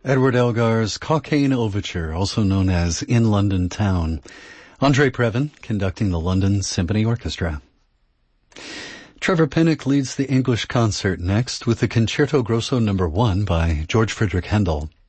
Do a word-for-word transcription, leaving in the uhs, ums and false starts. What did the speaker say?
Edward Elgar's Cockaigne Overture, also known as In London Town. Andre Previn conducting the London Symphony Orchestra. Trevor Pinnock leads the English concert next with the Concerto Grosso number one by George Frederick Handel.